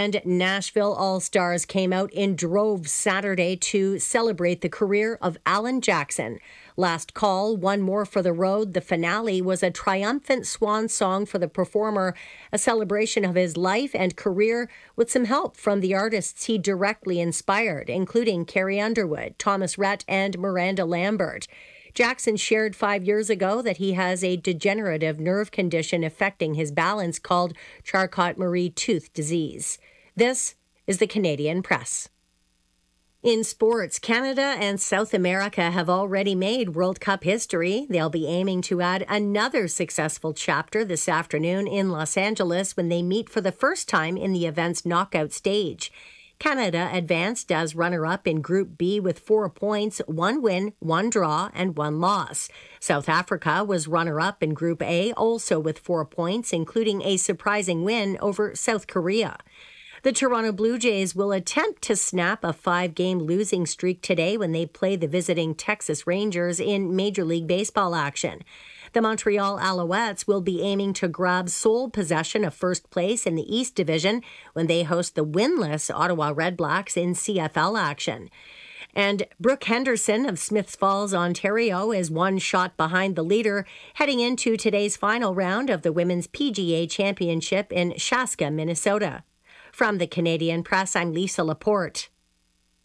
And Nashville All-Stars came out in droves Saturday to celebrate the career of Alan Jackson. Last call, one more for the road. The finale was a triumphant swan song for the performer, a celebration of his life and career with some help from the artists he directly inspired, including Carrie Underwood, Thomas Rhett, and Miranda Lambert. Jackson shared 5 years ago that he has a degenerative nerve condition affecting his balance called Charcot-Marie Tooth disease. This is the Canadian Press. In sports, Canada and South America have already made World Cup history. They'll be aiming to add another successful chapter this afternoon in Los Angeles when they meet for the first time in the event's knockout stage. Canada advanced as runner-up in Group B with 4 points, 1 win, 1 draw, and 1 loss. South Africa was runner-up in Group A, also with 4 points, including a surprising win over South Korea. The Toronto Blue Jays will attempt to snap a 5-game losing streak today when they play the visiting Texas Rangers in Major League Baseball action. The Montreal Alouettes will be aiming to grab sole possession of first place in the East Division when they host the winless Ottawa Redblacks in CFL action. And Brooke Henderson of Smiths Falls, Ontario, is 1 shot behind the leader heading into today's final round of the Women's PGA Championship in Chaska, Minnesota. From the Canadian Press, I'm Lisa Laporte.